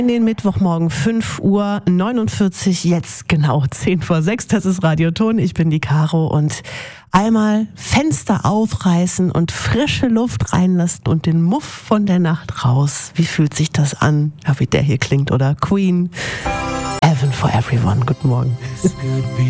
In den Mittwochmorgen 5:49 Uhr, jetzt genau 5:10, das ist Radioton, ich bin die Caro und einmal Fenster aufreißen und frische Luft reinlassen und den Muff von der Nacht raus. Wie fühlt sich das an? Ja, wie der hier klingt, oder? Queen, Heaven for Everyone, guten Morgen.